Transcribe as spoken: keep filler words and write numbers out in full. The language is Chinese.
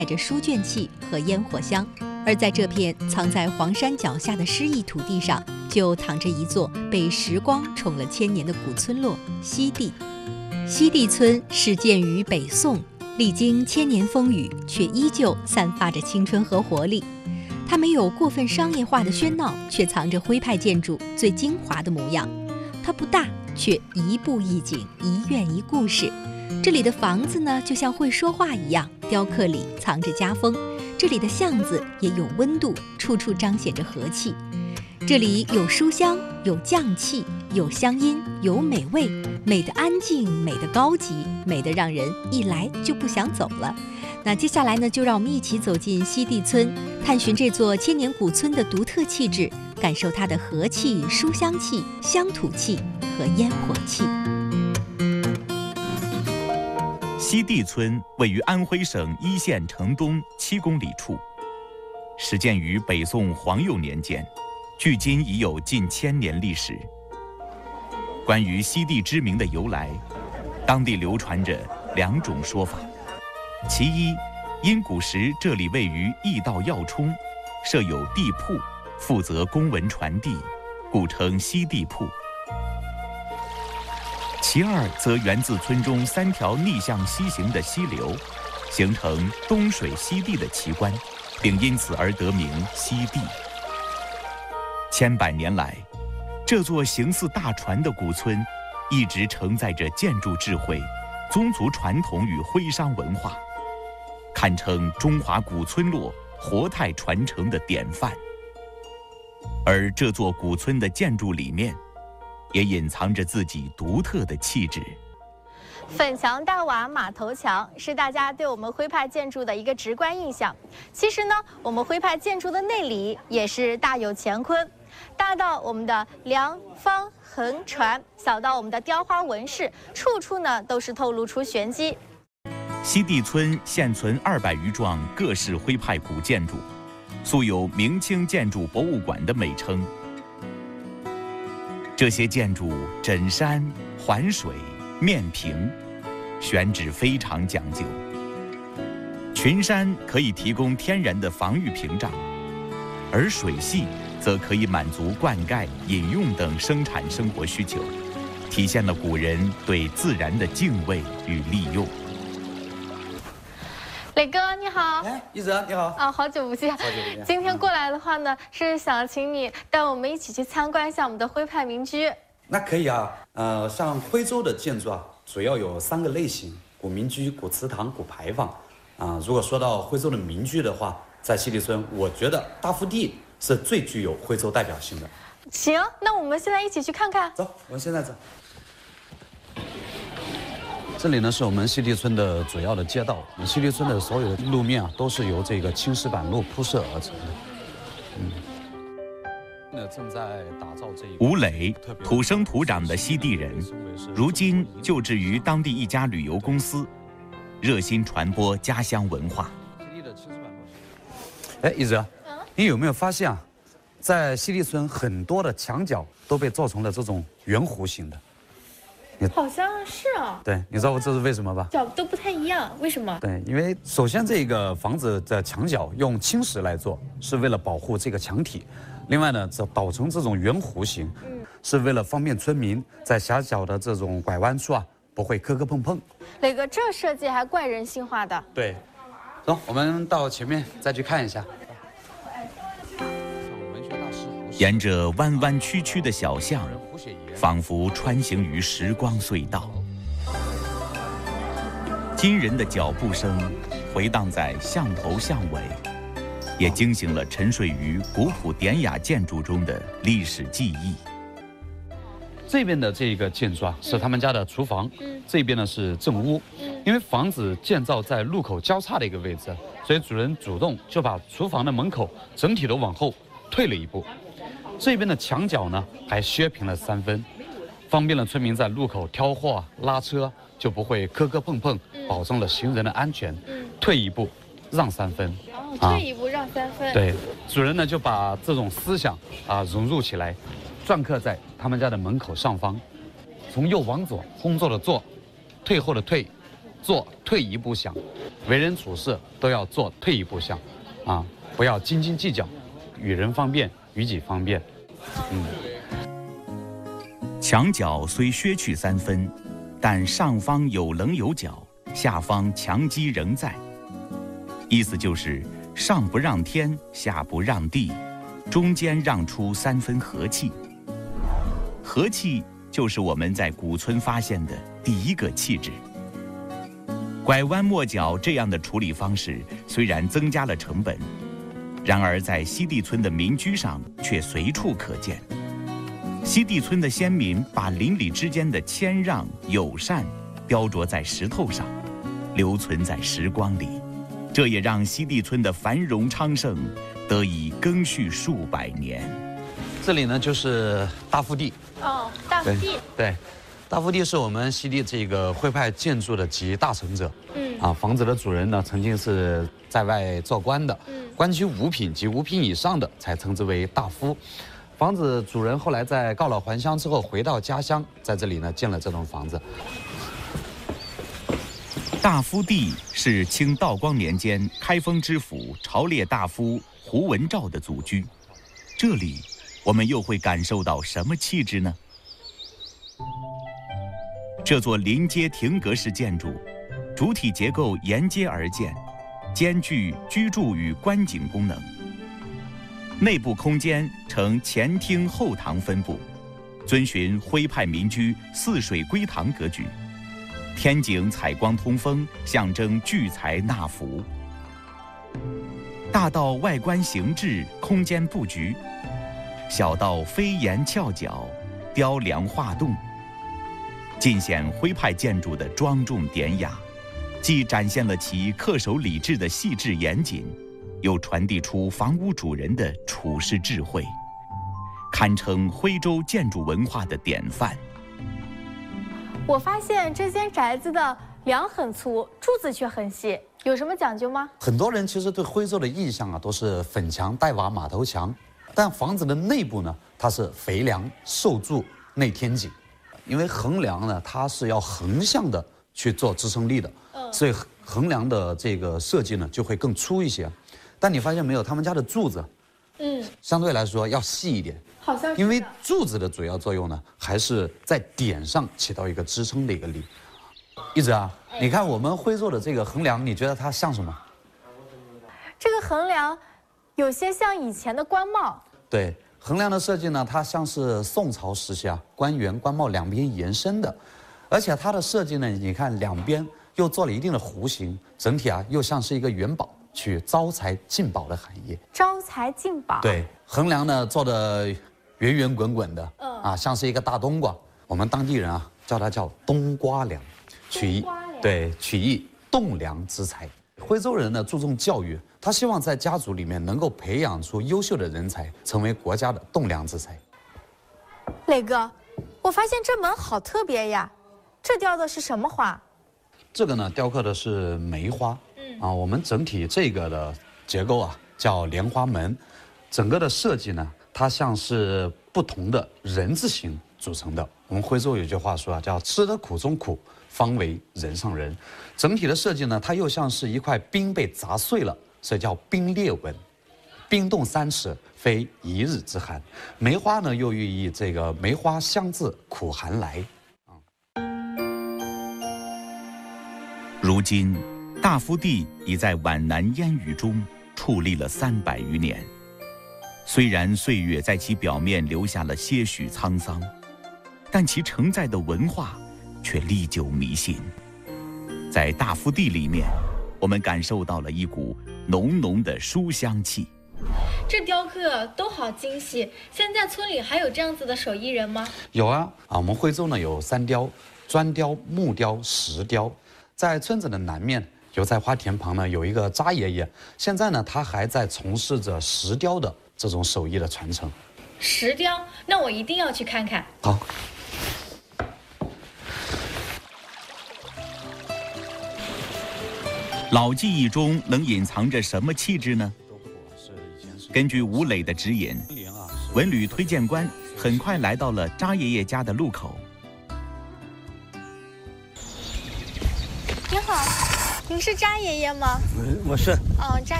带着书卷气和烟火香。而在这片藏在黄山脚下的诗意土地上，就躺着一座被时光宠了千年的古村落——西递。西递村始建于北宋，历经千年风雨，却依旧散发着青春和活力。它没有过分商业化的喧闹，却藏着徽派建筑最精华的模样。它不大，却一步一景，一院一故事。这里的房子呢，就像会说话一样，雕刻里藏着家风。这里的巷子也有温度，处处彰显着和气。这里有书香，有匠气，有乡音，有美味，美得安静，美得高级，美得让人一来就不想走了。那接下来呢，就让我们一起走进西递村，探寻这座千年古村的独特气质，感受它的和气、书香气、乡土气和烟火气。 西递村位于安徽省一线城东七公里处，始建于北宋皇佑年间，距今已有近千年历史。关于西递之名的由来，当地流传着两种说法。其一，因古时这里位于驿道要冲，设有地铺，负责公文传递，故称西递铺。其二则源自村中三条逆向西行的溪流，形成东水西递的奇观，并因此而得名西递。千百年来，这座形似大船的古村，一直承载着建筑智慧、宗族传统与徽商文化，堪称中华古村落活态传承的典范。而这座古村的建筑里面，也隐藏着自己独特的气质。 粉墙大瓦马头墙是大家对我们徽派建筑的一个直观印象。其实呢，我们徽派建筑的内里也是大有乾坤，大到我们的梁方横船，小到我们的雕花纹饰，处处呢都是透露出玄机。 西递村现存二百余幢各式徽派古建筑，素有明清建筑博物馆的美称。这些建筑枕山环水面平，选址非常讲究。群山可以提供天然的防御屏障，而水系则可以满足灌溉、饮用等生产生活需求，体现了古人对自然的敬畏与利用。 磊哥你好。 哎，一泽你好。 啊，好久不见。 好久不见。 今天过来的话呢，是想请你带我们一起去参观一下我们的徽派民居。 那可以啊。呃，像徽州的建筑啊，主要有三个类型：古民居、古祠堂、古牌坊。啊、呃，如果说到徽州的民居的话，在西递村，我觉得大福地是最具有徽州代表性的。 行，那我们现在一起去看看。 走，我们现在走。 这里呢是我们西递村的主要的街道，西递村的所有的路面啊都是由这个青石板路铺设而成的。嗯，那正在打造这一吴磊，土生土长的西递人，如今就职于当地一家旅游公司，热心传播家乡文化。 哎，一泽，你有没有发现啊，在西递村很多的墙角都被做成了这种圆弧形的？ 好像是啊。 对，你知道这是为什么吧？ 角都不太一样，为什么？ 对，因为首先这个房子的墙角用青石来做，是为了保护这个墙体；另外呢，这捣成这种圆弧形，嗯，是为了方便村民在狭小的这种拐弯处啊不会磕磕碰碰。 磊哥，这设计还怪人性化的。 对，走，我们到前面再去看一下。 沿着弯弯曲曲的小巷，仿佛穿行于时光隧道。惊人的脚步声回荡在巷头巷尾，也惊醒了沉睡于古朴典雅建筑中的历史记忆。 这边的这个建筑啊，是他们家的厨房，嗯、这边呢是正屋。因为房子建造在路口交叉的一个位置，所以主人主动就把厨房的门口整体都往后退了一步。这边的墙角呢还削平了三分，方便了村民在路口挑货、拉车，就不会磕磕碰碰，保证了行人的安全。嗯、退一步，让三分。 哦，退一步让三分。 啊、对，主人呢就把这种思想啊融入起来，篆刻在他们家的门口上方，从右往左，工作的做，退后的退， 做退一步想，为人处事都要做退一步想，啊，不要斤斤计较，与人方便，与己方便。嗯。 墙角虽削去三分，但上方有棱有角，下方墙基仍在。意思就是上不让天，下不让地，中间让出三分和气。和气就是我们在古村发现的第一个气质。拐弯抹角这样的处理方式虽然增加了成本，然而在西递村的民居上却随处可见。西递村的先民把邻里之间的谦让友善雕琢在石头上，留存在时光里，这也让西递村的繁荣昌盛得以更续数百年。 这里呢就是大福地。 哦，大福地。 对，大福地是我们西递这个徽派建筑的集大成者。嗯。啊，房子的主人呢曾经是在外做官的，嗯，官居五品及五品以上的才称之为大夫。房子主人后来在告老还乡之后回到家乡，在这里呢建了这栋房子。 大福地是清道光年间开封知府朝列大夫胡文照的祖居，这里我们又会感受到什么气质呢？这座临街亭阁式建筑，主体结构沿街而建，兼具居住与观景功能。内部空间呈前厅后堂分布，遵循徽派民居四水归堂格局。天井采光通风，象征聚财纳福。大道外观形制，空间布局；小道飞檐翘角，雕梁画栋，尽显徽派建筑的庄重典雅，既展现了其恪守礼制的细致严谨，又传递出房屋主人的处世智慧，堪称徽州建筑文化的典范。 我发现这间宅子的梁很粗，柱子却很细，有什么讲究吗？ 很多人其实对徽州的印象啊都是粉墙带瓦马头墙，但房子的内部呢，它是肥梁瘦柱内天井，因为横梁呢它是要横向的去做支撑力的，嗯，所以横梁的这个设计呢就会更粗一些。但你发现没有，他们家的柱子，嗯，相对来说要细一点。 好像是。 因为柱子的主要作用呢，还是在点上起到一个支撑的一个力。一直啊，你看我们徽州的这个横梁，你觉得它像什么？ 这个横梁有些像以前的官帽。 对，横梁的设计呢，它像是宋朝时期啊官员官帽两边延伸的，而且它的设计呢，你看两边又做了一定的弧形，整体啊又像是一个元宝，取招财进宝的含义。 招财进宝。对， 横梁呢做的圆圆滚滚的，嗯啊，像是一个大冬瓜。我们当地人啊叫它叫冬瓜梁，取意对取意栋梁之才。徽州人呢注重教育，他希望在家族里面能够培养出优秀的人才，成为国家的栋梁之才。 磊哥，我发现这门好特别呀，这雕的是什么花？ 这个呢雕刻的是梅花，嗯啊，我们整体这个的结构啊叫莲花门，整个的设计呢，它像是不同的人字形组成的。我们徽州有句话说啊，叫吃得苦中苦，方为人上人。整体的设计呢，它又像是一块冰被砸碎了，所以叫冰裂纹。冰冻三尺，非一日之寒。梅花呢，又寓意这个梅花香自苦寒来。 如今，大福地已在皖南烟雨中矗立了三百余年。虽然岁月在其表面留下了些许沧桑，但其承载的文化却历久弥新。在大福地里面，我们感受到了一股浓浓的书香气。 这雕刻都好精细，现在村里还有这样子的手艺人吗？ 有啊，啊，我们徽州呢有三雕：砖雕、木雕、石雕。在村子的南面，油菜花田旁呢有一个扎爷爷，现在呢他还在从事着石雕的这种手艺的传承。 石雕，那我一定要去看看。 好。 老技艺中能隐藏着什么气质呢？根据吴磊的指引，文旅推荐官很快来到了扎爷爷家的路口。 你好。 您是詹爷爷吗？ 我我是。 哦，詹